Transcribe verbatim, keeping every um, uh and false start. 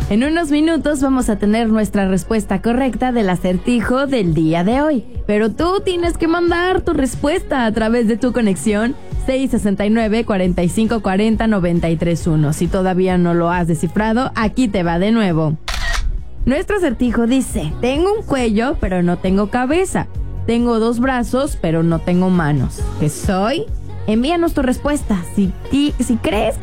En unos minutos vamos a tener nuestra respuesta correcta del acertijo del día de hoy. Pero tú tienes que mandar tu respuesta a través de tu conexión seis sesenta y nueve, cuarenta y cinco cuarenta, noventa y tres uno. Si todavía no lo has descifrado, aquí te va de nuevo. Nuestro acertijo dice: tengo un cuello, pero no tengo cabeza. Tengo dos brazos, pero no tengo manos. ¿Qué soy? Envíanos tu respuesta. Si, ti, si crees que